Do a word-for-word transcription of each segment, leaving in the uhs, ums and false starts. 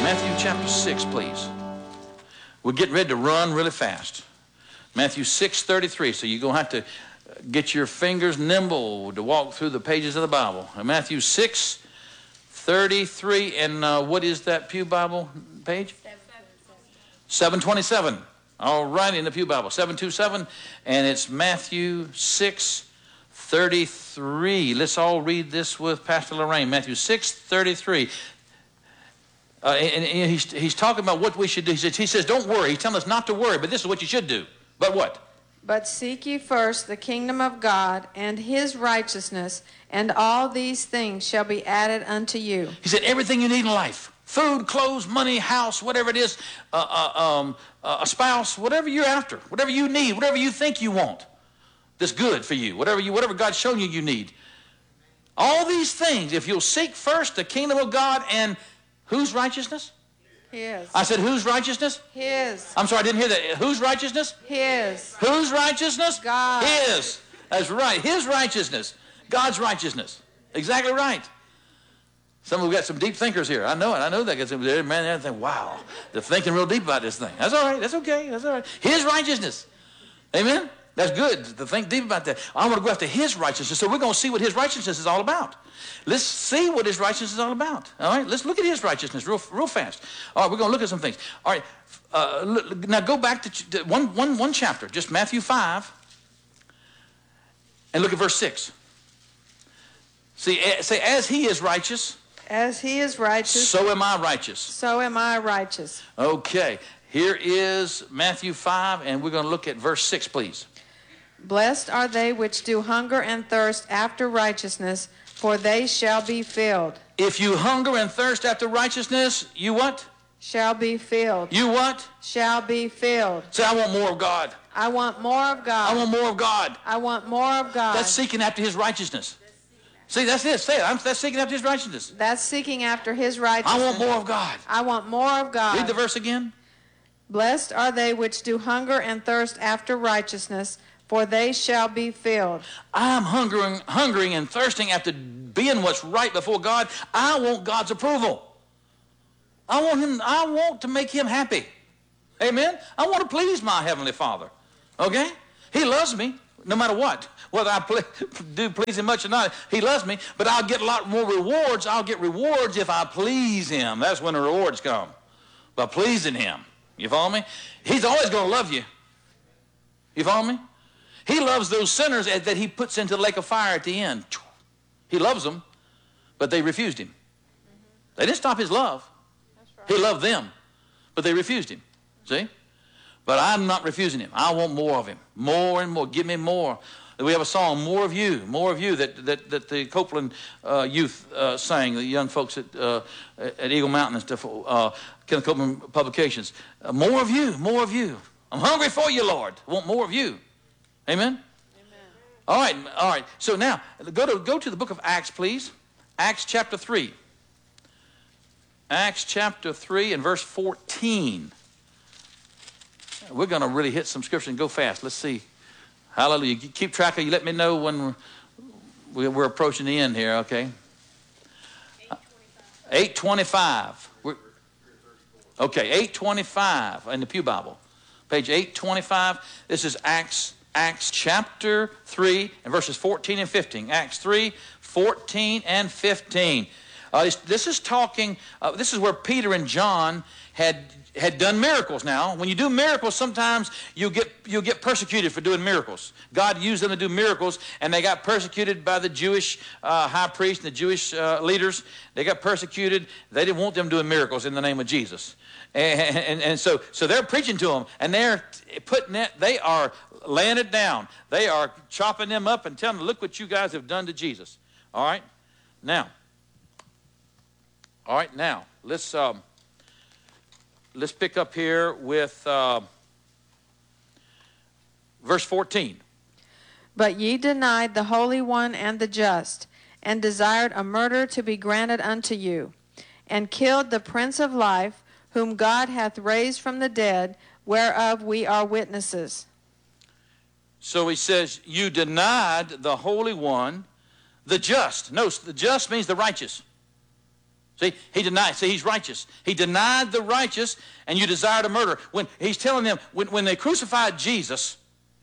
Matthew chapter six, please. We're getting ready to run really fast. Matthew six thirty-three. So you're going to have to get your fingers nimble to walk through the pages of the Bible. Matthew six thirty-three. And uh, what is that Pew Bible page? seven twenty-seven. All right, in the Pew Bible. seven twenty-seven. And it's Matthew six thirty-three. Let's all read this with Pastor Lorraine. Matthew six thirty-three. Uh, and, and he's, he's talking about what we should do. He says, he says, don't worry. He's telling us not to worry, but this is what you should do. But what? But seek ye first the kingdom of God and his righteousness, and all these things shall be added unto you. He said, everything you need in life, food, clothes, money, house, whatever it is, uh, uh, um, uh, a spouse, whatever you're after, whatever you need, whatever you think you want, that's good for you, whatever you, whatever God's shown you you need. All these things, if you'll seek first the kingdom of God and whose righteousness? His. I said, whose righteousness? His. I'm sorry, I didn't hear that. Whose righteousness? His. Whose righteousness? God. His. That's right. His righteousness. God's righteousness. Exactly right. Some of you got some deep thinkers here. I know it. I know that. Because man, they think, wow, they're thinking real deep about this thing. That's all right. That's okay. That's all right. His righteousness. Amen? That's good to think deep about that. I want to go after his righteousness. So we're going to see what his righteousness is all about. Let's see what his righteousness is all about. All right? Let's look at his righteousness real, real fast. All right, we're going to look at some things. All right. Uh, look, now go back to, to one, one, one chapter, just Matthew five, and look at verse six. See, say, as he is righteous, as he is righteous, so am I righteous. So am I righteous. Okay. Here is Matthew five, and we're going to look at verse six, please. Blessed are they which do hunger and thirst after righteousness, for they shall be filled. If you hunger and thirst after righteousness, you what? Shall be filled. You what? Shall be filled. Say, I want more of God. I want more of God. I want more of God. I want more of God. That's seeking after his righteousness. See, that's it. Say it. I'm, that's seeking after his righteousness. That's seeking after his righteousness. I want more of God. I want more of God. Read the verse again. Blessed are they which do hunger and thirst after righteousness, for they shall be filled. I'm hungering, hungering and thirsting after being what's right before God. I want God's approval. I want him. I want to make him happy. Amen? I want to please my Heavenly Father. Okay? He loves me no matter what. Whether I ple do please him much or not, he loves me. But I'll get a lot more rewards. I'll get rewards if I please him. That's when the rewards come. By pleasing him. You follow me? He's always going to love you. You follow me? He loves those sinners that he puts into the lake of fire at the end. He loves them, but they refused him. Mm-hmm. They didn't stop his love. That's right. He loved them, but they refused him. See? But I'm not refusing him. I want more of him. More and more. Give me more. We have a song, More of You, More of You, that, that, that the Copeland uh, youth uh, sang, the young folks at, uh, at Eagle Mountain and stuff, uh, Kenneth Copeland Publications. Uh, more of you, more of you. I'm hungry for you, Lord. I want more of you. Amen? Amen. All right, all right. So now, go to, go to the book of Acts, please. Acts chapter three. Acts chapter three and verse fourteen. We're going to really hit some scripture and go fast. Let's see. Hallelujah. Keep track of you. Let me know when we're, we're approaching the end here, okay? eight twenty-five. We're, okay, eight twenty-five in the Pew Bible. Page eight twenty-five. This is Acts Acts chapter three and verses fourteen and fifteen. Acts three, fourteen and fifteen. Uh, this, this is talking, uh, this is where Peter and John had had done miracles. Now, when you do miracles, sometimes you get you get persecuted for doing miracles. God used them to do miracles, and they got persecuted by the Jewish uh, high priest and the Jewish uh, leaders. They got persecuted. They didn't want them doing miracles in the name of Jesus. And, and, and so, so they're preaching to them, and they're putting that, they are laying it down. They are chopping them up and telling them, look what you guys have done to Jesus. All right? Now, all right, now, let's... Um, Let's pick up here with uh, verse fourteen. But ye denied the Holy One and the just, and desired a murder to be granted unto you, and killed the Prince of Life, whom God hath raised from the dead, whereof we are witnesses. So he says, you denied the Holy One, the just. No, the just means the righteous. See, he denied. See, he's righteous. He denied the righteous, and you desire to murder. When he's telling them, when, when they crucified Jesus,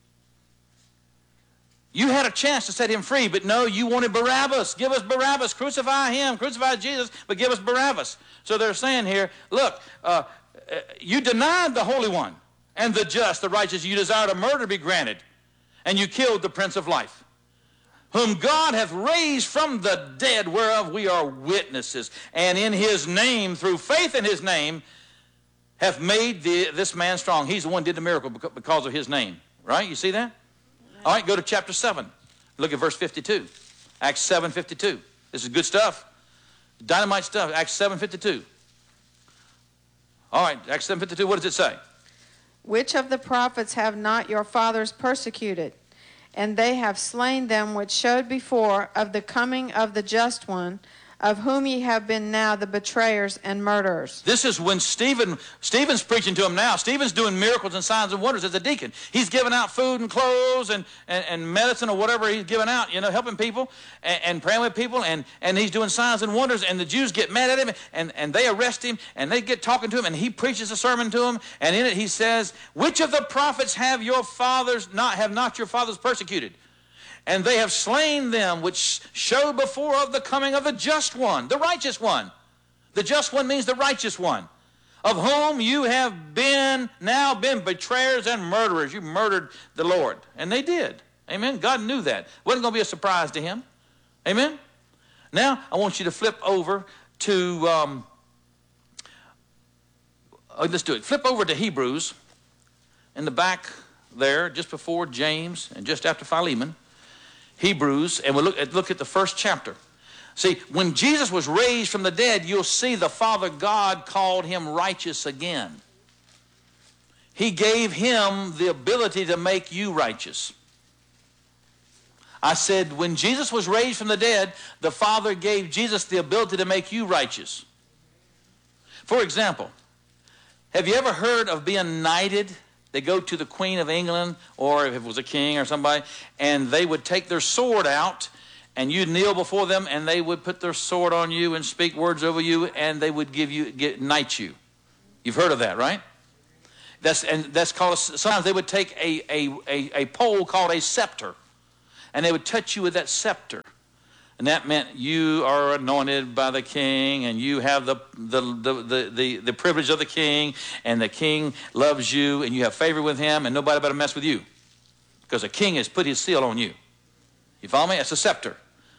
you had a chance to set him free, but no, you wanted Barabbas. Give us Barabbas. Crucify him. Crucify Jesus, but give us Barabbas. So they're saying here, look, uh, you denied the Holy One and the just, the righteous. You desired a murder be granted, and you killed the Prince of Life, whom God hath raised from the dead, whereof we are witnesses. And in his name, through faith in his name, hath made the, this man strong. He's the one who did the miracle because of his name. Right? You see that? All right, go to chapter seven. Look at verse fifty-two. Acts seven fifty-two. This is good stuff. Dynamite stuff. Acts seven fifty-two. All right, Acts seven fifty-two, what does it say? Which of the prophets have not your fathers persecuted? And they have slain them which showed before of the coming of the just one, of whom ye have been now the betrayers and murderers. This is when Stephen, Stephen's preaching to them now. Stephen's doing miracles and signs and wonders as a deacon. He's giving out food and clothes and, and, and medicine or whatever he's giving out, you know, helping people and, and praying with people, and, and he's doing signs and wonders, and the Jews get mad at him, and, and they arrest him, and they get talking to him, and he preaches a sermon to them, and in it he says, which of the prophets have your fathers not, have not your fathers persecuted? And they have slain them which showed before of the coming of the just one, the righteous one. The just one means the righteous one, of whom you have been now been betrayers and murderers. You murdered the Lord. And they did. Amen. God knew that. It wasn't going to be a surprise to him. Amen. Now I want you to flip over to, um, oh, let's do it. Flip over to Hebrews in the back there, just before James and just after Philemon. Hebrews, and we'll look at, look at the first chapter. See, when Jesus was raised from the dead, you'll see the Father God called him righteous again. He gave him the ability to make you righteous. I said, when Jesus was raised from the dead, the Father gave Jesus the ability to make you righteous. For example, have you ever heard of being knighted? They go to the Queen of England, or if it was a king or somebody, and they would take their sword out, and you'd kneel before them, and they would put their sword on you and speak words over you, and they would give you, get, knight you. You've heard of that, right? That's, and that's called, a, sometimes they would take a, a, a, a pole called a scepter, and they would touch you with that scepter. And that meant you are anointed by the king, and you have the, the, the, the, the, the privilege of the king, and the king loves you, and you have favor with him, and nobody better mess with you, because the king has put his seal on you. You follow me? It's a scepter.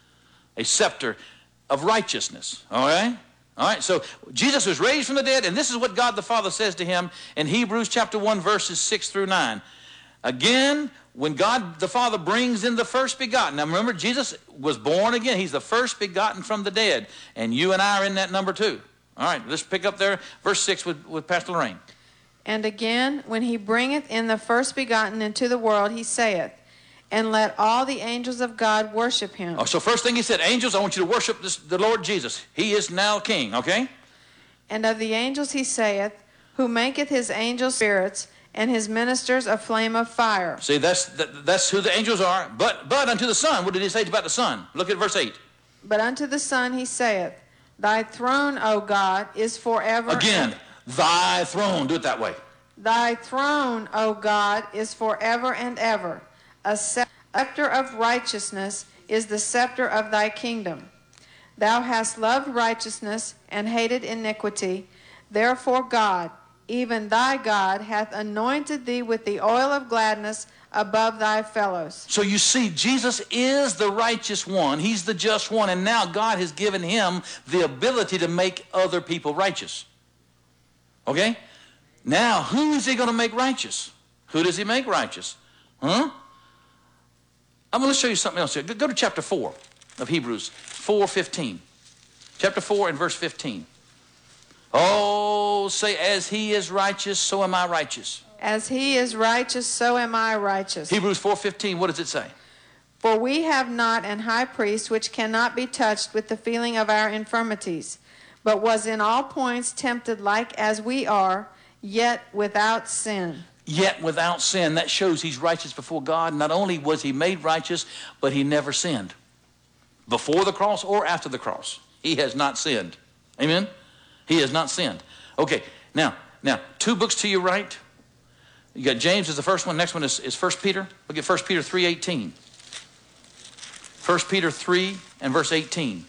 A scepter of righteousness. All right? All right, so Jesus was raised from the dead, and this is what God the Father says to him in Hebrews chapter one, verses six through nine. Again, when God the Father brings in the first begotten. Now remember, Jesus was born again. He's the first begotten from the dead. And you and I are in that number too. All right, let's pick up there, verse six with, with Pastor Lorraine. And again, when he bringeth in the first begotten into the world, he saith, and let all the angels of God worship him. Oh, so first thing he said, angels, I want you to worship this, the Lord Jesus. He is now king, okay? And of the angels he saith, who maketh his angels spirits, and his ministers a flame of fire. See, that's that, that's who the angels are. But but unto the Son, what did he say about the Son? Look at verse eight. But unto the Son he saith, thy throne, O God, is forever. Again, thy throne. Do it that way. Thy throne, O God, is forever and ever. A scepter of righteousness is the scepter of thy kingdom. Thou hast loved righteousness and hated iniquity. Therefore God, even thy God, hath anointed thee with the oil of gladness above thy fellows. So you see, Jesus is the righteous one. He's the just one. And now God has given him the ability to make other people righteous. Okay? Now, who is he going to make righteous? Who does he make righteous? Huh? I'm going to show you something else here. Go to chapter four of Hebrews, four fifteen. Chapter four and verse fifteen. Oh, say, as he is righteous, so am I righteous. As he is righteous, so am I righteous. Hebrews four fifteen, what does it say? For we have not an high priest which cannot be touched with the feeling of our infirmities, but was in all points tempted like as we are, yet without sin. Yet without sin. That shows he's righteous before God. Not only was he made righteous, but he never sinned. Before the cross or after the cross, he has not sinned. Amen? He has not sinned. Okay, now, now, two books to your right. You got James is the first one. Next one is, is First Peter. Look at First Peter three eighteen. First Peter three and verse eighteen.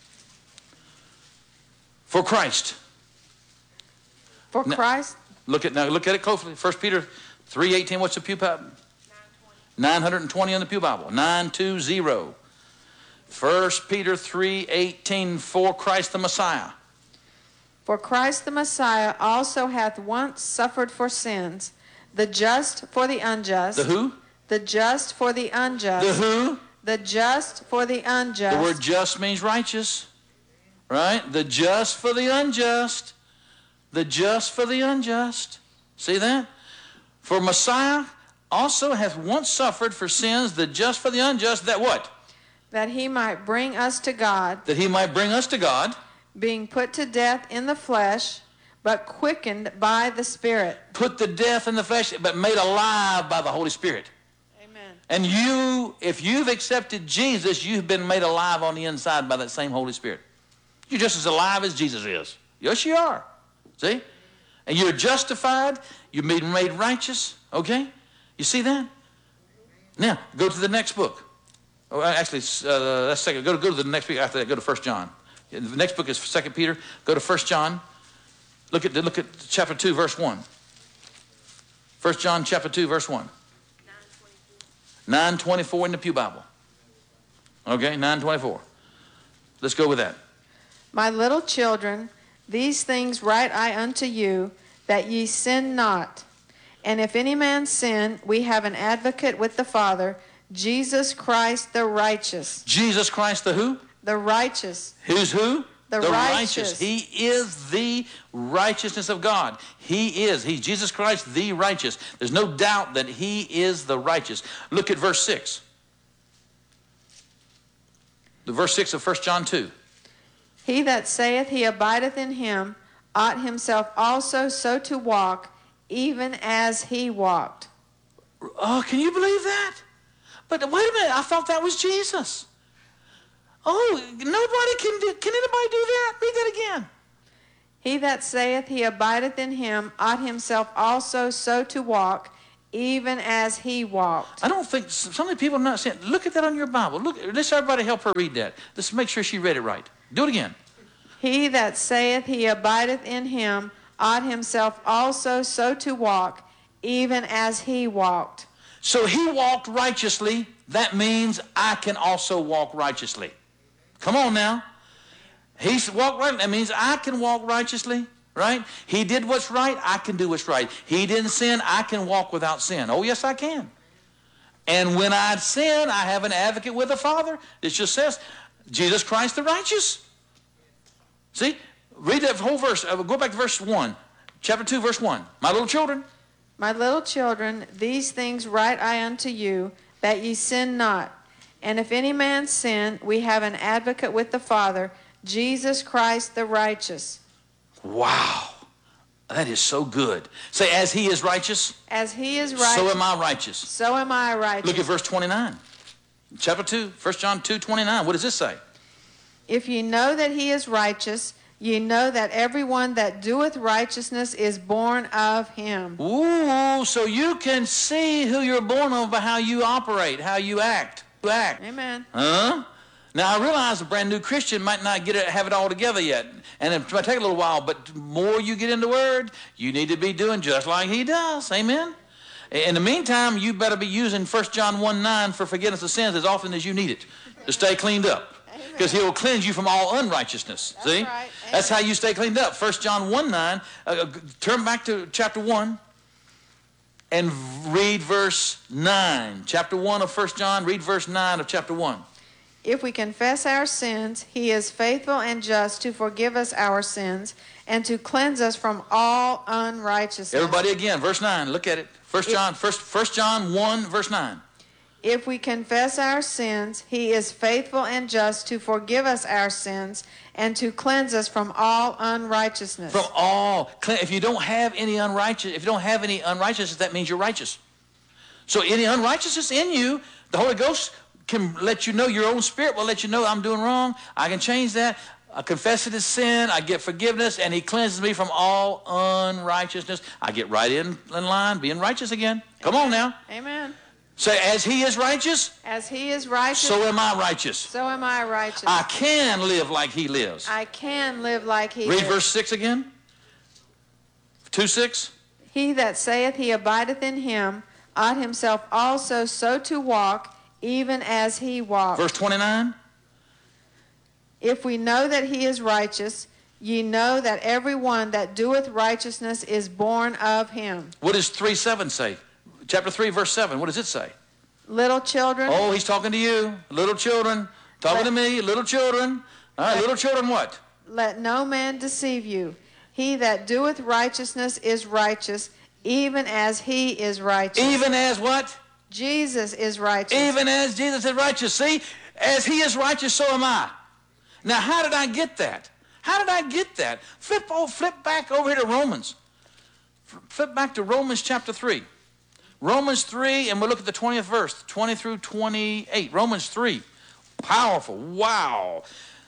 For Christ. For Now, Christ. Look at now. Look at it closely. First Peter three eighteen. What's the Pew Bible? nine hundred twenty on the Pew Bible. nine two zero. First Peter three eighteen. For Christ the Messiah. For Christ the Messiah also hath once suffered for sins, the just for the unjust. The who? The just for the unjust. The who? The just for the unjust. The word just means righteous. Right? The just for the unjust. The just for the unjust. See that? For Messiah also hath once suffered for sins, the just for the unjust, that what? That he might bring us to God. That he might bring us to God. Being put to death in the flesh, but quickened by the Spirit. Put to death in the flesh, but made alive by the Holy Spirit. Amen. And you, if you've accepted Jesus, you've been made alive on the inside by that same Holy Spirit. You're just as alive as Jesus is. Yes, you are. See? And you're justified. You've been made righteous. Okay? You see that? Now, go to the next book. Oh, actually, uh, that's second. Go to, go to the next book after that. Go to First John. The next book is Second Peter. Go to First John. Look at, look at chapter two, verse one. First John chapter two, verse one. nine twenty-four in the Pew Bible. Okay, nine twenty-four. Let's go with that. My little children, these things write I unto you, that ye sin not. And if any man sin, we have an advocate with the Father, Jesus Christ the righteous. Jesus Christ the who? The righteous. Who's who? The, the righteous. He is the righteousness of God. He is. He's Jesus Christ the righteous. There's no doubt that he is the righteous. Look at verse six. The verse six of First John two. He that saith he abideth in him ought himself also so to walk, even as he walked. Oh, can you believe that? But wait a minute, I thought that was Jesus. Oh, nobody can do, can anybody do that? Read that again. He that saith he abideth in him ought himself also so to walk, even as he walked. I don't think, some of the people are not saying, look at that on your Bible. Look, let's everybody help her read that. Let's make sure she read it right. Do it again. He that saith he abideth in him ought himself also so to walk, even as he walked. So he walked righteously. That means I can also walk righteously. Come on now. He walked right. That means I can walk righteously, right? He did what's right. I can do what's right. He didn't sin. I can walk without sin. Oh, yes, I can. And when I sin, I have an advocate with the Father. It just says, Jesus Christ the righteous. See? Read that whole verse. Go back to verse one. Chapter two, verse one. My little children. My little children, these things write I unto you, that ye sin not. And if any man sin, we have an advocate with the Father, Jesus Christ the righteous. Wow. That is so good. Say, as he is righteous. As he is righteous. So am I righteous. So am I righteous. Look at verse twenty-nine. Chapter two, First John two, twenty-nine. What does this say? If ye know that he is righteous, ye know that everyone that doeth righteousness is born of him. Ooh, so you can see who you're born of by how you operate, how you act. You act. Amen. Huh? Now, I realize a brand new Christian might not get it, have it all together yet, and it might take a little while, but the more you get in the Word, you need to be doing just like he does. Amen? In the meantime, you better be using First John one nine for forgiveness of sins as often as you need it to stay cleaned up. Because he'll cleanse you from all unrighteousness. That's See? right. That's how you stay cleaned up. First John one nine. Uh, turn back to chapter one and read verse nine. Chapter one of First John, read verse nine of chapter one. If we confess our sins, he is faithful and just to forgive us our sins and to cleanse us from all unrighteousness. Everybody again, verse nine. Look at it. First John, first, First John one, verse nine. If we confess our sins, he is faithful and just to forgive us our sins and to cleanse us from all unrighteousness. From all. If you don't have any unrighteous, if you don't have any unrighteousness, that means you're righteous. So any unrighteousness in you, the Holy Ghost can let you know, your own spirit will let you know, I'm doing wrong. I can change that. I confess it as sin, I get forgiveness, and he cleanses me from all unrighteousness. I get right in, in line, being righteous again. Come on now. Amen. Say, as he is righteous, As he is righteous, so am I righteous. so am I righteous. I can live like he lives. I can live like he Read lives. verse six again. two six. He that saith he abideth in him ought himself also so to walk, even as he walked. Verse twenty-nine. If we know that he is righteous, ye know that every one that doeth righteousness is born of him. What does three seven say? Chapter three, verse seven. What does it say? Little children, Oh, he's talking to you. Little children. Talking to me. Little children. All right, little children what? let no man deceive you. He that doeth righteousness is righteous, even as he is righteous. Even as what? Jesus is righteous. Even as Jesus is righteous. See, as he is righteous, so am I. Now, how did I get that? How did I get that? Flip, oh, flip back over here to Romans. Flip back to Romans chapter three. Romans three, and we'll look at the twentieth verse, twenty through twenty-eight. Romans three. Powerful. Wow.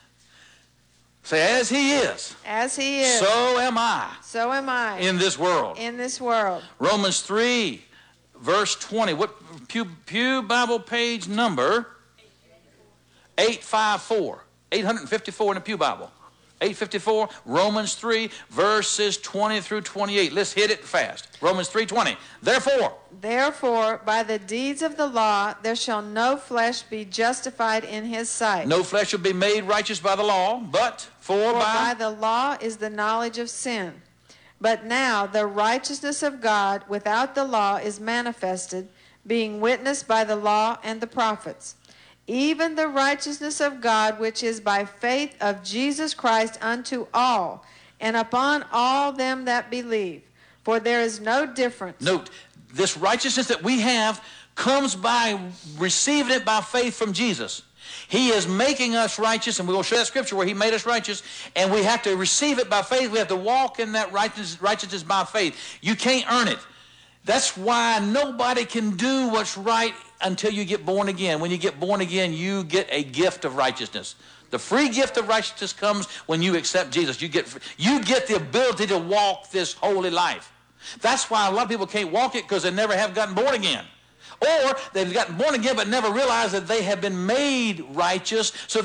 Say, as he is, As he is, so am I so am I in this world. in this world. Romans three, verse twenty. What Pew, Pew Bible page number? eight fifty-four. eight fifty-four in the Pew Bible. eight fifty-four, Romans three, verses twenty through twenty-eight. Let's hit it fast. Romans three twenty. Therefore, Therefore, by the deeds of the law, there shall no flesh be justified in his sight. no flesh shall be made righteous by the law, but for, For by by... the law is the knowledge of sin. But now the righteousness of God without the law is manifested, being witnessed by the law and the prophets. Even the righteousness of God, which is by faith of Jesus Christ unto all, and upon all them that believe. For there is no difference. Note, this righteousness that we have comes by receiving it by faith from Jesus. He is making us righteous, and we will show that scripture where he made us righteous, and we have to receive it by faith. We have to walk in that righteousness, righteousness by faith. You can't earn it. That's why nobody can do what's right until you get born again. When you get born again, you get a gift of righteousness. The free gift of righteousness comes when you accept Jesus. You get, you get the ability to walk this holy life. That's why a lot of people can't walk it, because they never have gotten born again. Or they've gotten born again but never realized that they have been made righteous, so